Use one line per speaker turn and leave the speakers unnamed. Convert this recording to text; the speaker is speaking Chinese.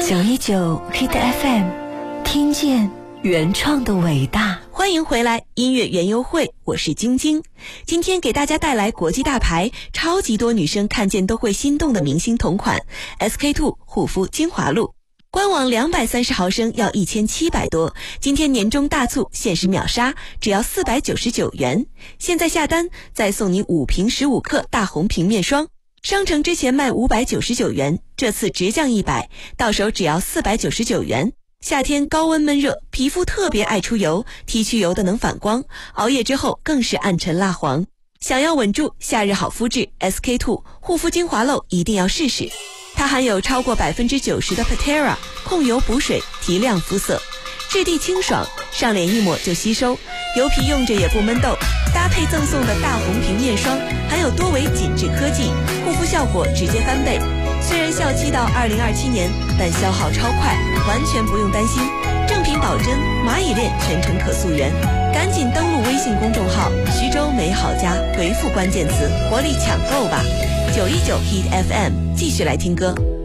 919 Hit FM， 听见原创的伟大。
欢迎回来，音乐原优惠，我是晶晶。今天给大家带来国际大牌，超级多女生看见都会心动的明星同款 SK-II 护肤精华露。官网230毫升要1700多，今天年终大促限时秒杀，只要499元。现在下单再送你5瓶15克大红平面霜，商城之前卖599元，这次直降100，到手只要499元。夏天高温闷热，皮肤特别爱出油，T 区油的能反光，熬夜之后更是暗沉蜡黄。想要稳住夏日好肤质， SK-II 护肤精华露一定要试试。它含有超过90%的 Patera， 控油补水，提亮肤色，质地清爽，上脸一抹就吸收，油皮用着也不闷痘。搭配赠送的大红平面霜，含有多维紧致科技，护肤效果直接翻倍。虽然效期到2027年，但消耗超快，完全不用担心。正品保真，蚂蚁链全程可溯源。赶紧登录微信公众号徐州美好家，回复关键词活力抢购吧。919 Hit FM， 继续来听歌。